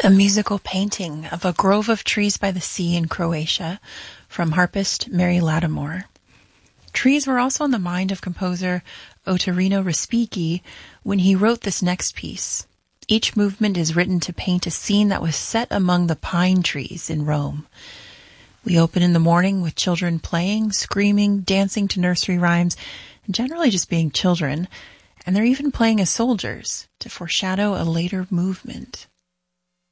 A musical painting of a grove of trees by the sea in Croatia from harpist Mary Lattimore. Trees were also on the mind of composer Ottorino Respighi when he wrote this next piece. Each movement is written to paint a scene that was set among the pine trees in Rome. We open in the morning with children playing, screaming, dancing to nursery rhymes, and generally just being children, and they're even playing as soldiers to foreshadow a later movement.